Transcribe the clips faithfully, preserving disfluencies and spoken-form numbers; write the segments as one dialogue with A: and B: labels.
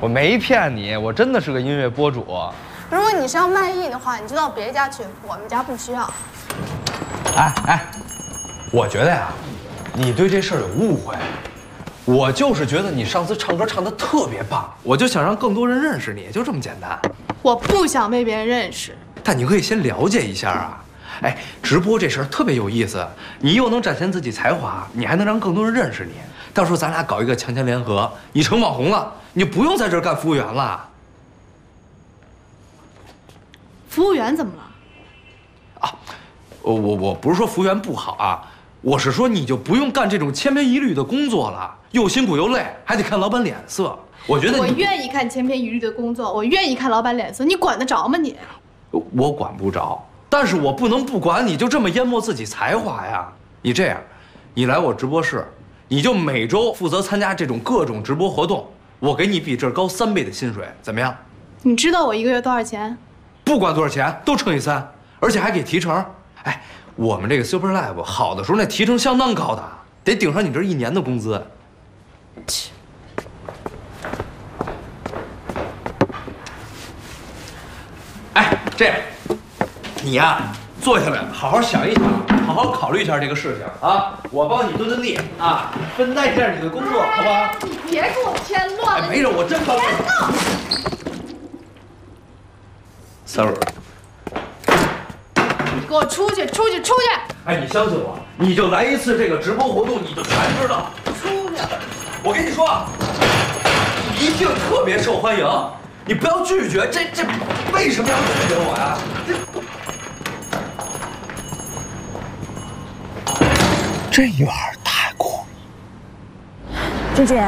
A: 我没骗你，我真的是个音乐博主。
B: 如果你是要卖艺的话，你就到别家去，我们家不需要。
A: 哎哎，我觉得呀，你对这事儿有误会。我就是觉得你上次唱歌唱得特别棒，我就想让更多人认识你，就这么简单。
B: 我不想被别人认识。
A: 但你可以先了解一下啊。哎，直播这事儿特别有意思，你又能展现自己才华，你还能让更多人认识你。到时候咱俩搞一个强强联合，你成网红了，你就不用在这儿干服务员了。
B: 服务员怎么了？
A: 啊，我我我不是说服务员不好啊，我是说你就不用干这种千篇一律的工作了，又辛苦又累，还得看老板脸色。我觉得
B: 我愿意看千篇一律的工作，我愿意看老板脸色，你管得着吗你？
A: 我管不着，但是我不能不管你就这么淹没自己才华呀。你这样，你来我直播室，你就每周负责参加这种各种直播活动，我给你比这儿高三倍的薪水，怎么样？
B: 你知道我一个月多少钱？
A: 不管多少钱都乘以三，而且还给提成。哎，我们这个 Super Live 好的时候那提成相当高的，得顶上你这一年的工资。切。哎，这样，你呀、啊，坐下来，好好想一想，好好考虑一下这个事情啊。我帮你蹲蹲地啊，分担一下你的工作，好吧？
B: 你别给我添乱了！
A: 哎，没事，我真帮你。
B: 别闹！
A: Sorry，
B: 你给我出去，出去，出去！
A: 哎，你相信我，你就来一次这个直播活动，你就全知道。
B: 出去！
A: 我跟你说，一定特别受欢迎，你不要拒绝。这这为什么要拒绝我呀？这这院儿太酷了。
C: 君君，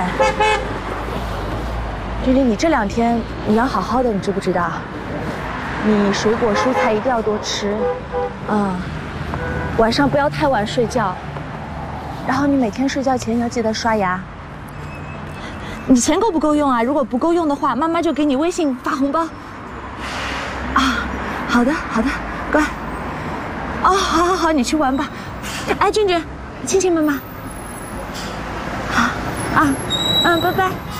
C: 君君，你这两天你要好好的，你知不知道？ 你水果蔬菜一定要多吃，嗯，晚上不要太晚睡觉，然后你每天睡觉前你要记得刷牙。你钱够不够用啊？如果不够用的话，妈妈就给你微信发红包。啊，好的好的，乖。哦，好好好，你去玩吧。哎，俊俊，亲亲妈妈。好啊，嗯，拜拜。